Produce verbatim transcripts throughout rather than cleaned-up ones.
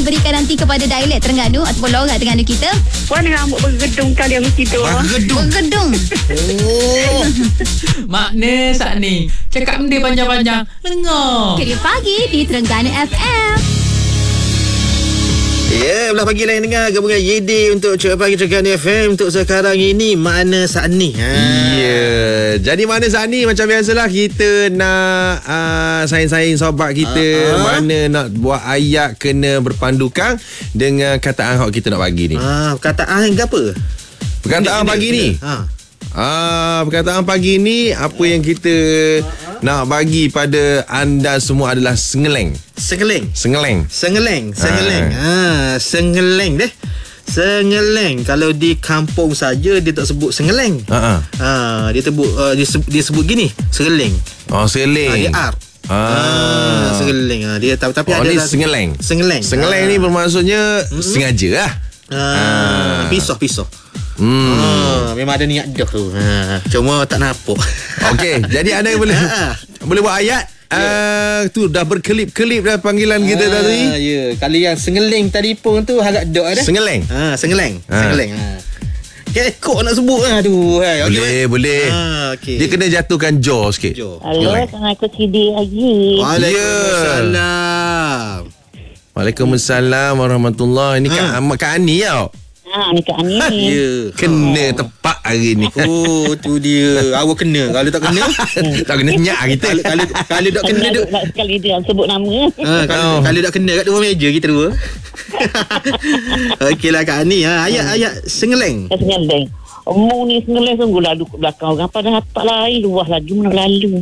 diberikan nanti kepada dialek Terengganu ataupun logat Terengganu kita? Warna rambut bergedung kali aku tidur. Bergedung. Bergedung. Oh. Makna saat ni cakap benda panjang-panjang dengar. Kerja pagi di Terengganu F M. Ya, yeah, belah pagi lain dengar gabungan Y D untuk Cerita Pagi Terengganu F M untuk sekarang ini makna saat ni. Ha. Ya, yeah. Jadi makna saat ni macam biasalah kita nak uh, saing-saing sobat kita uh-huh. mana nak buat ayat kena berpandukan dengan kataan yang kita nak bagi ni. Ah, perkataan ke apa? Perkataan kena, pagi kena, ni. Ha. Ah, perkataan pagi ni apa yang kita nak bagi pada anda semua adalah sengeleng. Sengeleng. Sengeleng. Sengeleng, sengeleng. Ah, sengeleng deh. Sengeleng. Kalau di kampung saja dia tak sebut sengeleng. Ha ah. Ah, dia sebut uh, dia, sebut, dia sebut gini, sengeleng. Oh, sengeleng. Ah, dia R. Ah, ah sengeleng. Ah, dia tapi, tapi oh, ada ni lah, sengeleng. Sengeleng. Sengeleng ah. ni bermaksudnya mm-hmm. sengaja lah. Ah, ah. pisau pisau. Hmm. Ah, memang ada niat dah tu. Ha, cuma tak nampak. Okey, jadi anda boleh boleh buat ayat. Uh, tu dah berkelip-kelip dah panggilan kita ah, tadi. Ya, yeah. Kali yang sengeleng tadi pun tu harap dok dah. Sengeleng. Ha, sengeleng. Ah. Sengeleng. Ha. Kekok nak sebut lah tu. Hai. Boleh, okay, boleh. Ah, okay. Dia kena jatuhkan jaw sikit. Jaw. Halo, Assalamualaikum Sidi Haji. Waalaikumsalam. Waalaikumsalam warahmatullahi. Ini Ha. Kak, Kak Ani tau. Ha, ni Kak Ani. Ya. Kena tepat hari ni. Oh, tu dia. Awak kena. Kalau tak kena, Tak kena nyak kita. kalau kalau kalau tak kena duk. Nak sekali dia sebut nama. Ha, kalau Oh. kalau tak kena kat dua meja kita dua. Okeylah Kak Ani. Ha, ayat-ayat sengeleng. Kat Sengeleng. Omong ni Sengeleng sungguh lalu ke belakang orang pada dapat lari luah lagi mana lalu.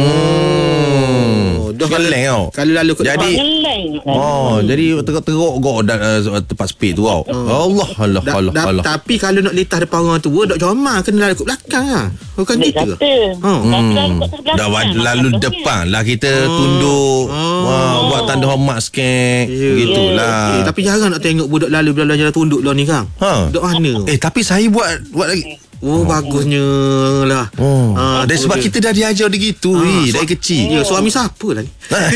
Hmm. Dah Sengeleng tau. Kalau lalu ke Jadi Sengeleng. Oh, jadi teruk-teruk kau dah uh, tempat speed tu tau. Allah Allah Da, Allah da, Allah. tapi kalau nak litah depan orang tua, dok comel kena lalu kat belakang ah. Bukan Dia gitu. kata. Ha. Tapi lalu kat belakang. Dah wa- lalu depan lah kita tunduk. Oh. Wah, buat tanda hormat sikit. Ya. Begitulah. Eh, tapi jarang nak tengok budak lalu berlalu jalan tunduk lah ni kang. Ha. Dok mana? Eh, tapi saya buat buat lagi. Oh, bagusnya lah. Oh. Ah, Dan tu sebab dia. kita dah diajar dia gitu Ah, eh, su- dari kecil. Ya, suami siapa lah ni?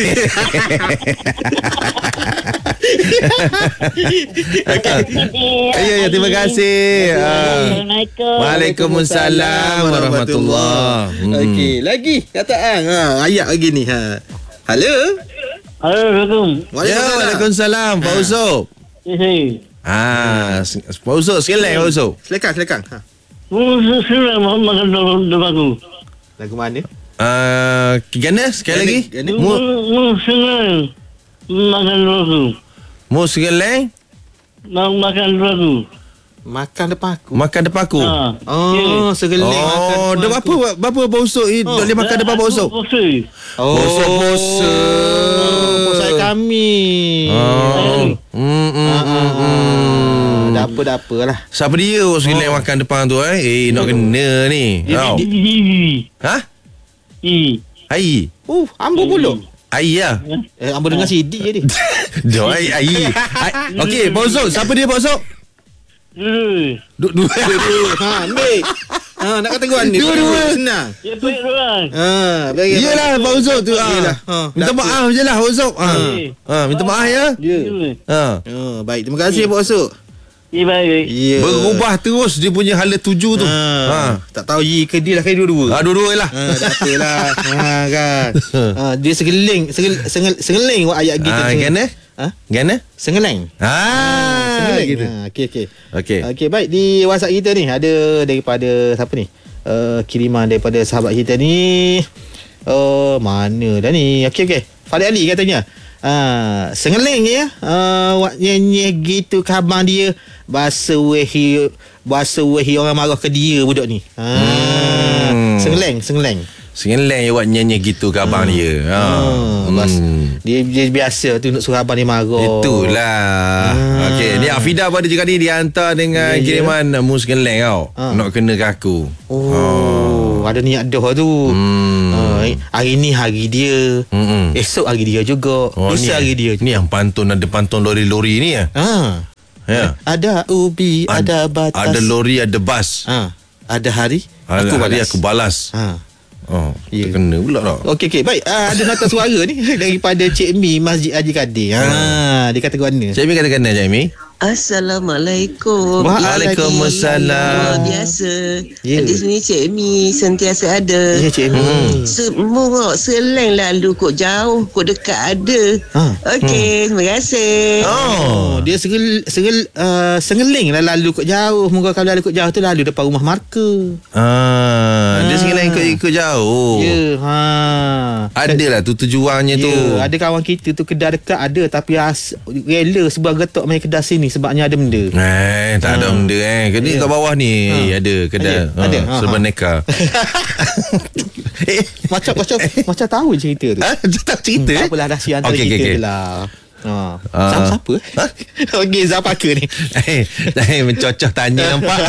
Ya, ya, terima kasih. Ah. Assalamualaikum. Waalaikumsalam warahmatullahi. Hmm. Okey, lagi kataan. Ha, ayat lagi ni. Ha. Halo. Assalamualaikum. Ya, Waalaikumsalam. Pak Usop. Eh, Ah, Pak Usop, sekali Pak Usop. Silakan, silakan. Ha. Sudah makan depanku. Lagu mana? Ah, gana sekali lagi. Gana. Mu Sengeleng. Makan depanku. mu sekali Makan depanku. Makan depan aku. makan depan aku. Ha. Oh, segeling makan Oh, depan dah aku. berapa berapa Pak Usop ni Oh. boleh makan depan Pak Usop? Oh, Posa-posa. Posa kami. Oh. Hmm, hmm, hmm, hmm. Dah apa, dah apa lah. Siapa dia oh. sekali makan depan tu eh? Eh, nak kena ni. Tau. Ha? Ai. Oh, ambo pula. Ai lah. Eh, ambo dengar C D je dia. Jom ai ai. Ai. Okey, Pak Usop, siapa dia Pak Usop? Dua dua. Ha, ambil. Ha, nak kata gua ni. Dua-dua. Senang. Ya, baik orang. Ha, baik. Iyalah Pak Usop tu. Iyalah. Ah. Ha, Minta dah maaf je lah Pak Usop. Ha. Ha, minta maaf ya. Ya. Ha. Oh, baik. Terima kasih Pak Osok. Ya, baik. Ya. Berubah terus dia punya hala tuju tu. Ha. Ha. Tak tahu ye ke dia lah kali dua-dua. Ha, dua-dua lah. Ha, dah apalah. Ha, kan. Ha, dia segeling, segel, sengel, sengeling buat ayat gitu. Ha, gana? Ha? Gana? Sengeleng. Ha, Sengeling. gitu. Ha, okey okey. Okey. Okey, baik, di WhatsApp kita ni ada daripada siapa ni? Uh, kiriman daripada sahabat kita ni. Oh, mana dah ni? Okey okey. Farid Ali katanya. Ah, sengeling ya. Ah, uh, nyanyi gitu khabar dia. Bahasa wehi bahasa wehi orang marah ke dia budak ni. Ah, Hmm. sengeleng, sengeleng. Sengeleng je buat nyanyi gitu ke abang dia. Ha. Hmm. Bas, dia, dia biasa tu nak suruh abang dia marah. Itulah. Ah. Okey, ni Afida pada juga ni dia hantar dengan Ya, ya. kiriman mus sengeleng tau. Ah. Nak kena ke aku. Oh, ada niat dah tu. Hmm. Ah, hari ni hari dia. Hmm. Esok hari dia juga. Oh, Lusa hari dia. Ni yang pantun ada pantun lori-lori ni ya. Ha. Ya. Ada ubi, ada batas. Ada lori, ada bas. Ha. Ada hari Ada aku hari balas. aku balas. Ha. Oh, Ya. kena pula tak. Okey okey baik. Ah, ada nota suara ni daripada Cik Mi Masjid Haji Kadir. Ha, dia kata guana. Cik Mi kata-kata Cik Mi. Assalamualaikum. Waalaikumsalam. Luar biasa. Ya. Di sini Cik Mi sentiasa ada. Ya Cik Mi. Hmm. Semua seleng lalu kok jauh, kok dekat ada. Ha. Okey, terima kasih. Oh. Dia serel, serel, uh, sengeling lah lalu kot jauh. Moga kalau lalu kot jauh tu lalu depan rumah marka. Ah, dia Ah. sengaja ikut-ikut jauh. Ya, ha. Adalah tu tujuannya Ya, tu. ada kawan kita tu kedai dekat ada tapi as, rela sebuah getok main kedai sini sebabnya ada benda. Eh, tak ada Ha. benda eh. Kedai Ya. kat bawah ni Ha. ada kedai. Ada? Ada? Ha, Serba ha. neka. eh, Macam macam macam tahu cerita tu. ah, tak cerita. Tak apalah rahsia antara Okey, kita okey, okey. je lah. Ha. Ah. Siapa siapa? Okey, Zapaka ni. Eh, eh mencocoh tanya nampak.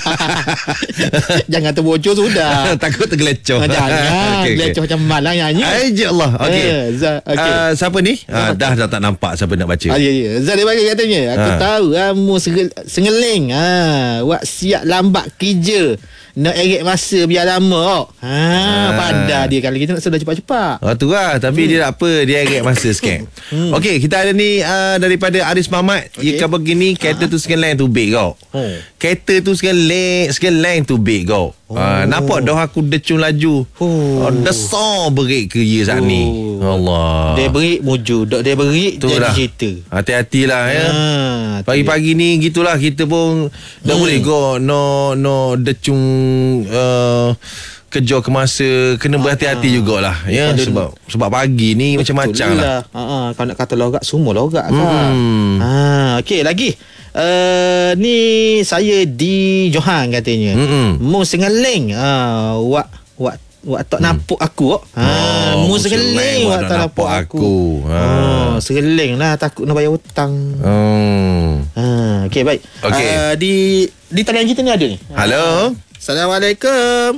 Jangan terbocor sudah. Takut tergelecoh. Ah, Jangan Okey, okey. Leceh macam malang nyanyi. Ai je Allah. Okey. Eh, Za- okey. Ah, siapa ni? Ah, dah dah tak nampak siapa nak baca. Ah, ya, ya. Zat dia bagi katanya. Aku Ha. tahu kamu sengel- sengeling. Ha, wak siap lambat kerja. Nak erek masa biar lama. Oh. Ha, Ha. pandai dia kalau kita nak sudah cepat-cepat. Oh tu lah. Tapi hmm. dia tak apa. Dia agak masa sikit. hmm. Okey, kita ada ni uh, daripada Aris Mamat. Okay. Okey. Dia kata begini, kereta tu sekali lain tu big kau. Oh. Kereta tu sekali lain, sekali lain tu big kau. Oh. Uh, nampak dah aku decun laju. Oh. Oh, desar berik ke ye saat ni. Oh. Allah. Dia berik muju. Dok dia berik Tu jadi lah. cerita. Hati-hatilah ya. Ha, tu Pagi-pagi ni gitulah kita pun dah Hmm. boleh go no no decung uh, kerja ke masa kena berhati-hati jugalah ya Pada- sebab sebab pagi ni macam-macam lah. Ha, ha, kalau nak kata logat semua logat kan. Hmm. Ha, okey lagi. Uh, ni saya di Johan katanya. Mm-mm. Mu sengeling. Ha, wak wak wak tak napuk aku. Ha, Oh, mu mu sengeling sengeling, wak wak tak tak napuk napuk aku. aku. Ha. Oh, sengeling lah takut nak bayar hutang. Hmm. Ha, okey baik. Okey. Uh, di di talian kita ni ada ni. Halo. Assalamualaikum.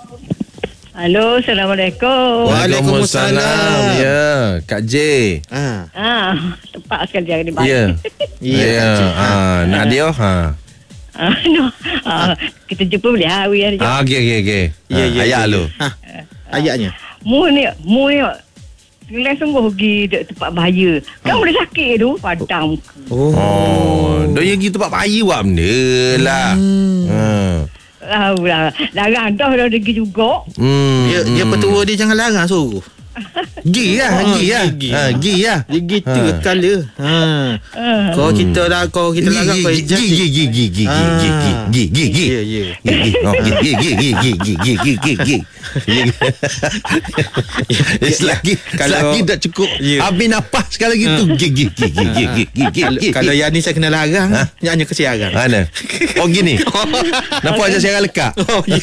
Halo, Assalamualaikum. Waalaikumsalam. Ya, Kak J. Ha. Ah, tepat sekali hari ni. Ya. Ya, Kak J. Ha, Nadia ha. Ah, no. Ah, kita jumpa boleh hari hari. Ah, okey okey okey. Ya, ya, Ayat ya, lu. Ha. Ayatnya. Mu ni, mu ni. Selain sungguh pergi dek tempat bahaya. Kau boleh sakit tu, padam. Oh. Oh, dah yang gitu tempat bahaya buat benda lah. Hmm. Ah, lah. Larang dah dah pergi juga. Hmm. Dia dia petua dia jangan larang suruh. Gi lah, Oh, gi lah. gi, gi. Ha, gi lah. Dia gitu Ha. kala. Ha. Ah. Kau kita lah kau kita larang kau Gi, gi, gi, gi, gi, gi, gi, gi, gi, gi, gi. Ya ya. Gi, gi. Oh, gi, gi, gi, gi, gi, gi, gi, gi, gi, gi. Selagi Kalau- selagi tak cukup Ya. habis nafas sekali lagi tu gi, gi, gi, gi, gi, gi, gi, gi, Kalau, gi. kalau yang ni saya kena larang, Ha? nyanyi kesiaran. Mana? Oh gini. Nampak macam siaran lekak. Oh ya.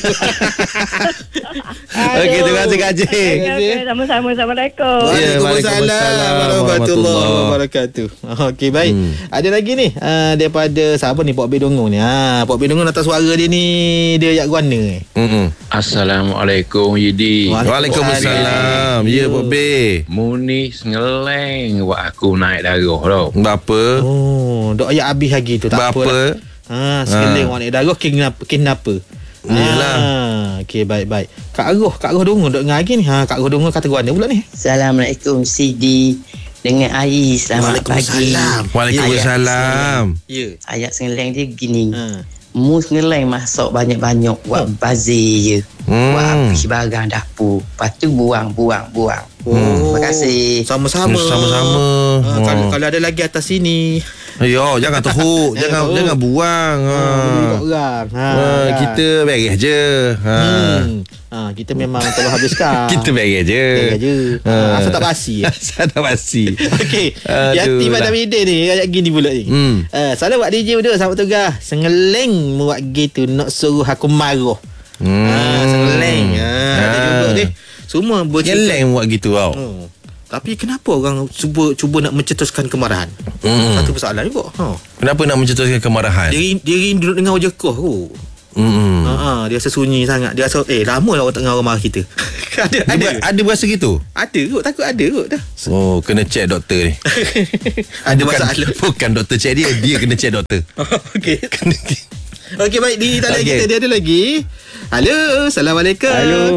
Okey, terima kasih Kak J. Okey, okey. Sama-sama. Assalamualaikum. Ya, Waalaikumsalam warahmatullahi wabarakatuh. Okey baik. Hmm. Ada lagi ni uh, daripada siapa ni Pok B Dongong ni. Ha, Pok B Dongong atas suara dia ni dia yak guana ni. Hmm. Assalamualaikum Yidi. Waalaikumsalam. Ya, Pak B. Muni sengeleng buat aku naik darah tau. Berapa? Oh, dok ayat habis lagi tu tak Berapa? apa. Ha, sekali ha. Warna darah king kenapa? King kenapa? Yelah. Ha, okey baik-baik. Kak Aroh, Kak Aroh Dongong dok ngagi ni. Ha, Kak Aroh Dongong kata guana pula ni. Assalamualaikum Sidi dengan Ai. Selamat pagi. Waalaikumsalam. Ya. Ayat sengeleng dia gini. Ha. Mu sengeleng masuk banyak-banyak buat bazir je. Hmm. Buat habis barang dapur. Lepas tu buang, buang, buang. Oh. Terima kasih. Sama-sama. Sama-sama. Ha, Oh. kalau, kalau ada lagi atas sini. Yo, jangan teruk. jangan teruk. jangan buang. Ha. Ha. Orang. Ha, Ha, kan. kita beres je. Ha. Hmm. Ha, kita memang tolong habiskan. Kita beres je. Beres je. Ha, asal tak basi. Asal tak basi. Okey. Aduh Yati lah. pada video ni ayat gini pula ni. Hmm. Eh, salah buat D J betul selamat tugas. Sengeleng buat gitu nak suruh aku marah. Hmm. Ha, sengeleng. Ha, ada Ha. juga ni. Semua bercerita. Geleng buat gitu tau. Oh. Tapi kenapa orang cuba cuba nak mencetuskan kemarahan? Hmm. Satu persoalan juga. Ha. Kenapa nak mencetuskan kemarahan? Dia dia duduk dengan wajah kau. Oh. Hmm. Ha, ha, dia rasa sunyi sangat. Dia rasa eh lama lah orang tak dengar orang marah kita. ada Ada, ada. ada berasa gitu? Ada kot, takut ada kot dah. Oh, kena check doktor ni. ada bukan, masalah. bukan doktor check dia, dia kena check doktor. Okey. Kena Okey baik di talian Okey. kita dia ada lagi. Halo, Assalamualaikum. Halo.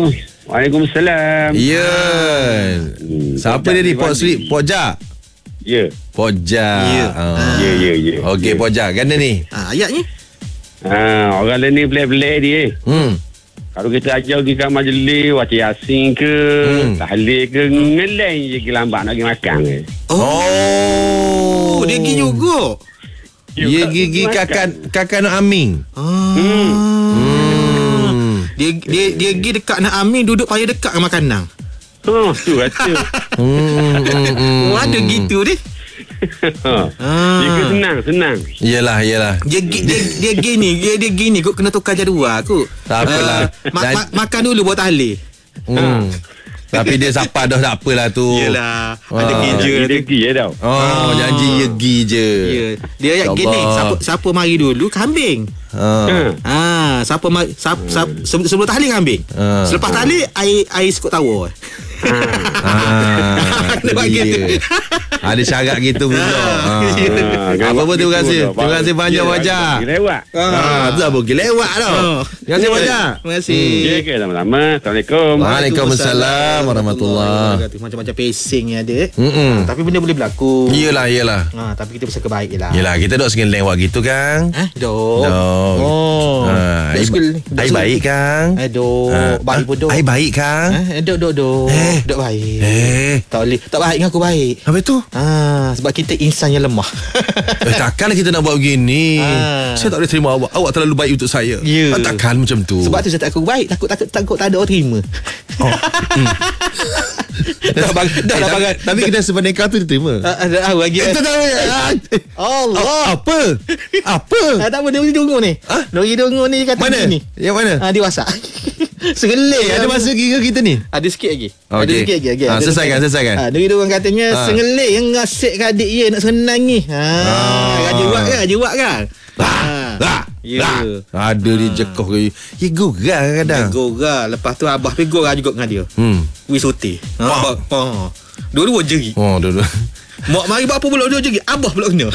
Waalaikumsalam. Ya. Hmm, Siapa Pojak dia ni? Sri Pok Wadi. Sri Pojak. Ya. Pojak. Ya. Ah. Ya, ya, ya. Okey, Ya. Pojak. Ganda ni. Ha, ayatnya. Ha, orang lain ni pelik-pelik dia. Hmm. Kalau kita ajar pergi kat majlis, baca yasin ke, Hmm. tahlil ke, ngeleng je pergi lambat nak pergi makan ke. Oh, dia pergi juga. Dia gigi kakak kakak nak aming. Ah. Hmm. Dia dia dia pergi dekat nak Amin, duduk payah dekat dengan makanan. Oh, tu kata. Hmm. hmm, hmm. Oh, ada gitu deh. Ha. Ah. Dia ke senang, senang. Yelah, yelah. Dia gi- dia dia gini, dia dia gini kok kena tukar jadual aku. Tak apalah. Uh, ma- Dan- ma- makan dulu buat tahlil. Hmm. Tapi dia sapa dah tak apalah tu. Yelah, ada Ah. kerja Dia tu. pergi je tau. Oh, janji yegi je. Ya. Dia ayat Ya gini, Allah. siapa siapa mari dulu kambing. Ha. Ha. Ah, siapa mari siapa, siapa sebelum, sebelum tahlil kambing. Ah. Selepas tahlil air air sekut tawar. Ah, Dia tu bagi dia. tu. Ada syarat gitu pula. Ah, Ah. Apa pun terima kasih. gitu Terima dah. kasih banyak Ya, Wajah. pergi lewat. Ah, tu apa pergi lewat tau. Oh. Terima kasih Wajah. Terima kasih. Ya ke sama-sama. Assalamualaikum. Waalaikumsalam warahmatullahi. Macam-macam pacing yang ada. Mm-mm. Tapi benda boleh berlaku. Yelah, yelah. Ha, tapi kita bersama baik je lah. Yelah, kita duk sengen lewat gitu Kang. Eh, dok. Dok. Oh. Ah, Dok air, school- dok air school. baik Kang. Eh, dok. Ah, Baik pun, dok. Air baik Kang. Eh, dok, dok, dok. Eh. Dok baik. Eh, Tak boleh. Tak baik dengan aku baik. apa tu? Ah, sebab kita insan yang lemah. Eh, takkanlah kita nak buat begini. Ah. Saya tak boleh terima awak. Awak terlalu baik untuk saya. Ya. Ah, takkan macam tu. Sebab tu saya tak aku baik. Takut takut takut tak ada orang terima. Oh. Hmm. Dah bang, dah lah Eh, bangat. Tapi kita sebenarnya kau tu diterima. Ah, Ada ah lagi. Eh, tak tahu. Ah, Allah. Apa? Apa? Ah, tak apa dia pergi dengar ni. Ah? Dia pergi dengar ni kata Mana? ni. Yang mana? Ah, dia WhatsApp. Sengelih Eh, ada masa kira kita ni? Ada sikit lagi. Ada Okey. sikit lagi. Okay. Ah, Ada selesaikan, sikit. selesaikan. Ah, dia orang katanya Ah. sengelih yang ngasik kat adik dia nak senang ni. Ha, Ah. raja buat kan, raja buat kan. Ah, ah, Ya. ah. Ada dia jekoh ke. Ya gurau kadang. Gorah. Lepas tu abah pergi gorah juga dengan dia. Hmm. Wis hotel. Ha, Wah. abah. Ha. Dua-dua jeri. Oh, dua-dua. Mak mari buat apa pula dua jeri? Abah pula kena.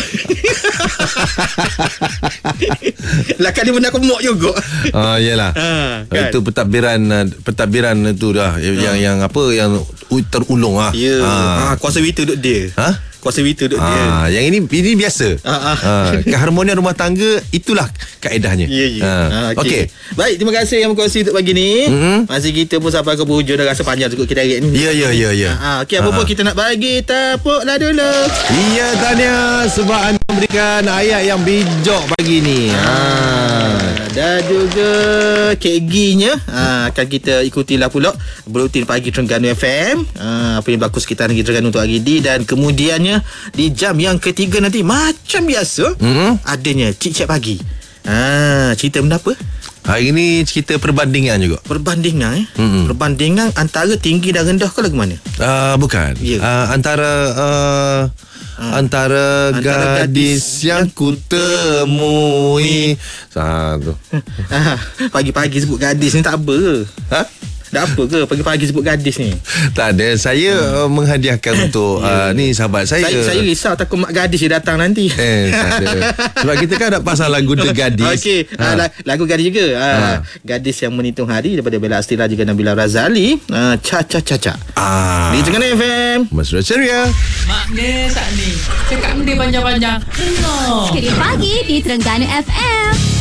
Lah kan dia benda aku mak juga. Ah, yalah. Ha, kan? Itu pentadbiran uh, pentadbiran itu dah yang yang apa yang u- terulung ah. Ya. Ah. Ha, kuasa wita duduk dia. Ha? Kuasa wita duduk dia. Ah, yang ini ini biasa. Ah, ah. Ah, keharmonian rumah tangga itulah kaedahnya. Ya, ya. Ah, Ah, okey. Baik, terima kasih yang berkongsi untuk pagi ni. Mm-hmm. Masih kita pun sampai ke hujung dah rasa panjang cukup kita hari ni. Ya, ya, ya, ya. Ah, okey, apa Ah, pun ah. kita nak bagi, tepuklah dulu. Iya, tahniah sebab anda memberikan ayat yang bijak pagi ni. Ha. Dan juga K G-nya ah, akan kita ikutilah pula Buletin Pagi Terengganu F M. ah, Apa yang berlaku sekitar negeri Terengganu untuk hari ini. Dan kemudiannya di jam yang ketiga nanti macam biasa Mm-hmm. adanya Cik Cik Pagi. Ah, cerita benda apa? Hari ni cerita perbandingan juga. Perbandingan eh. Mm-mm. Perbandingan antara tinggi dan rendah ke lagu mana? Uh, bukan. Ya. Uh, antara uh, antara, Antara gadis gadis yang ku temui. Satu. Ah, pagi-pagi sebut gadis ni tak apa ke? Ha? Tak apa ke pagi-pagi sebut gadis ni? Tak ada. Saya uh, menghadiahkan untuk uh, ni sahabat saya. Saya, saya risau takut mak gadis dia datang nanti. Eh, tak ada. Sebab kita kan ada pasal lagu The Gadis. Okey, ha. Ha. lagu gadis juga. Ha. Ha. Gadis yang menitung hari daripada Bella Astira juga Nabila Razali. Ha. Caca Caca. Ah. Di Terengganu F M. Mesra ceria. Makna saat ni cakap benda panjang-panjang. Dengar. Sekali pagi di Terengganu F M.